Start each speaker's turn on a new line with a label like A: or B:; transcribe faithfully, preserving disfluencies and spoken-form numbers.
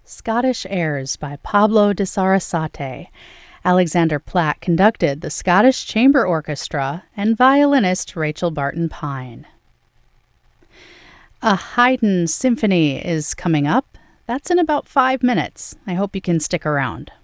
A: Scottish Airs by Pablo de Sarasate. Alexander Platt conducted the Scottish Chamber Orchestra and violinist Rachel Barton Pine. A Haydn symphony is coming up. That's in about five minutes. I hope you can stick around.